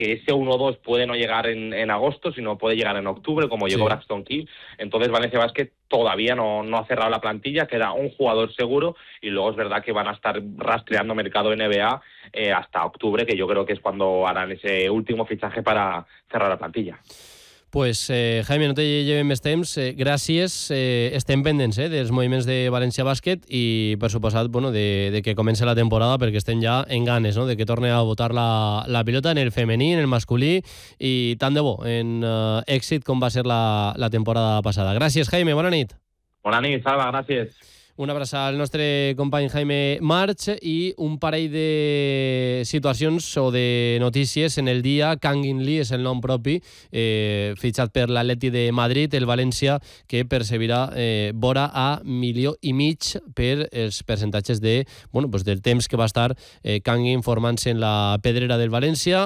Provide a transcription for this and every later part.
que ese 1-2 puede no llegar en agosto, sino puede llegar en octubre, como llegó Braxton Hill. Entonces Valencia Basket todavía no ha cerrado la plantilla, queda un jugador seguro, y luego es verdad que van a estar rastreando mercado NBA hasta octubre, que yo creo que es cuando harán ese último fichaje para cerrar la plantilla. Pues Jaime, no te llevem més temps, gràcies, estem pendents dels moviments de València Bàsquet i per suposat de que comenci la temporada, perquè estem ja en ganes, no?, de que torni a botar la pilota en el femení, en el masculí, i tant de bo, en èxit com va ser la temporada passada. Gràcies, Jaime, bona nit. Bona nit, Salva, gràcies. Una abraçada al nostre company Jaime March i un parell de situacions o de notícies en el dia. Kangin Lee és el nom propi, fitxat per l'Atleti de Madrid, el València, que percebirà vora a 1,5 milions per els percentatges del temps que va estar Kangin formant-se en la pedrera del València,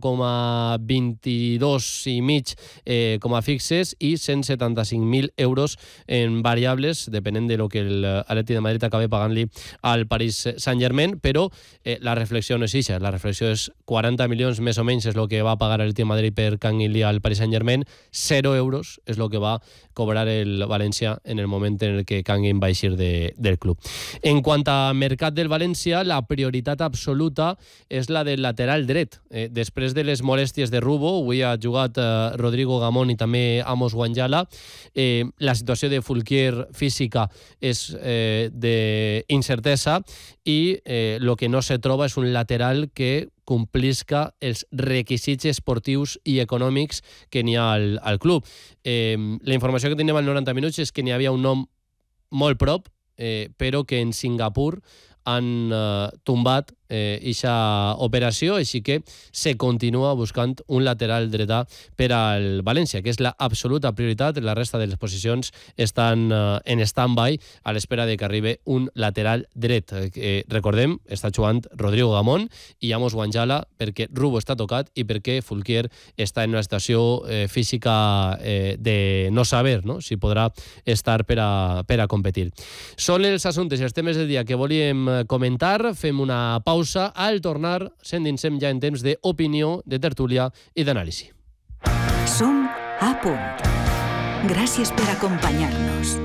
1,22 i mig com a fixes i 175.000 euros en variables, depenent de lo que l'Atleti de Madrid acaba pagant-li al Paris Saint-Germain, però la reflexió no és això, la reflexió és 40 milions més o menys és el que va pagar l'Atleti de Madrid per Kangin Lee al Paris Saint-Germain, 0 euros és el que va cobrar el València en el moment en el que Kangin va eixir del club. En quant a mercat del València, la prioritat absoluta és la del lateral dret. Després de les molèsties de Rubo, avui ha jugat Rodrigo Gamón i també Amos Wanjala, la situació de Fulquier física és d'incertesa i el que no se troba és un lateral que complisca els requisits esportius i econòmics que n'hi ha al club. La informació que teníem al 90 minuts és que n'hi havia un nom molt prop, però que en Singapur han tombat eixa operació, així que se continua buscant un lateral dretà per al València, que és l'absoluta prioritat. La resta de les posicions estan en stand-by a l'espera de que arribi un lateral dret. Recordem, està jugant Rodrigo Gamón i Amos Wanjala perquè Rubo està tocat i perquè Fulquier està en una situació física de no saber, no?, si podrà estar per a competir. Són els assumptes i els temes del dia que volíem comentar. Fem una pausa. Al tornar, s'endinsem ja en temps d'opinió, de tertúlia i d'anàlisi. Som a punt. Gràcies per acompañarnos.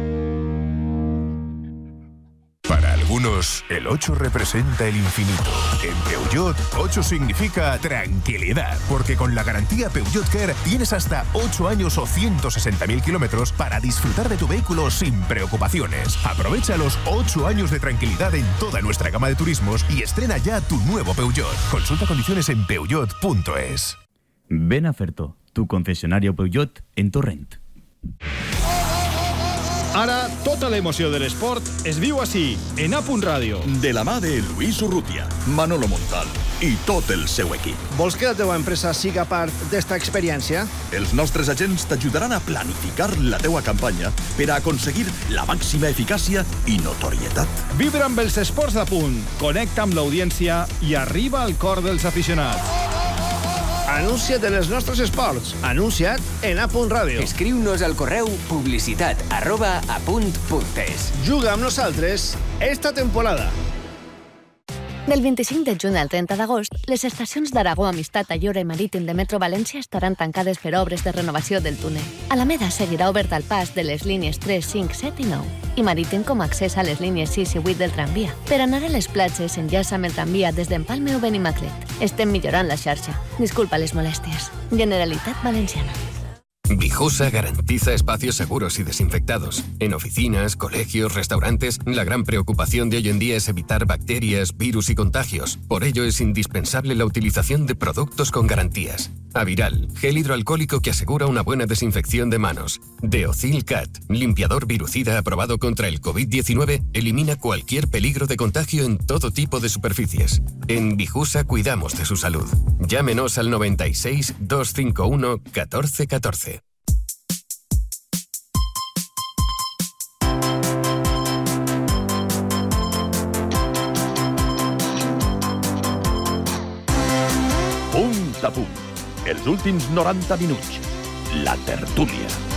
Para algunos, el 8 representa el infinito. En Peugeot, 8 significa tranquilidad, porque con la garantía Peugeot Care tienes hasta 8 años o 160.000 kilómetros para disfrutar de tu vehículo sin preocupaciones. Aprovecha los 8 años de tranquilidad en toda nuestra gama de turismos y estrena ya tu nuevo Peugeot. Consulta condiciones en peugeot.es. Ven a Ferto, tu concesionario Peugeot en Torrent. Ara, tota l'emoció de l'esport es viu així, en A Punt Ràdio. De la mà de Luis Urrutia, Manolo Montal i tot el seu equip. Vols que la teva empresa siga part d'esta experiència? Els nostres agents t'ajudaran a planificar la teua campanya per a aconseguir la màxima eficàcia i notorietat. Vibra amb els esports d'A Punt, connecta amb l'audiència i arriba al cor dels aficionats. Anuncia't en els nostres esports. Anuncia't en A Punt Ràdio. Escriu-nos al correu publicitat@apunt.es. Juga amb nosaltres esta temporada. Del 25 de juny al 30 d'agost, les estacions d'Aragó, Amistat, Ayora i Marítim de Metro València estaran tancades per obres de renovació del túnel. Alameda seguirà obert al pas de les línies 3, 5, 7 i 9 i Marítim com a accés a les línies 6 i 8 del tramvia. Per anar a les platges s'enllaça amb el tramvia des d'Empalme o Benimaclet. Estem millorant la xarxa. Disculpa les molèsties. Generalitat Valenciana. Vijosa garantiza espacios seguros y desinfectados. En oficinas, colegios, restaurantes, la gran preocupación de hoy en día es evitar bacterias, virus y contagios. Por ello es indispensable la utilización de productos con garantías. Aviral, gel hidroalcohólico que asegura una buena desinfección de manos. Deocil Cat, limpiador virucida aprobado contra el COVID-19, elimina cualquier peligro de contagio en todo tipo de superficies. En Vijusa cuidamos de su salud. Llámenos al 96 251 1414. Punt a punt. Els últims 90 minuts. La tertúlia.